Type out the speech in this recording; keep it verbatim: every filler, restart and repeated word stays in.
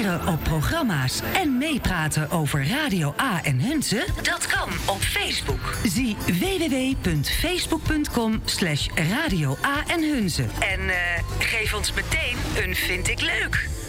Reageren op programma's en meepraten over Radio A en Hunze? Dat kan op Facebook. Zie w w w punt facebook punt com slash radio A en Hunze. En uh, geef ons meteen een vind ik leuk.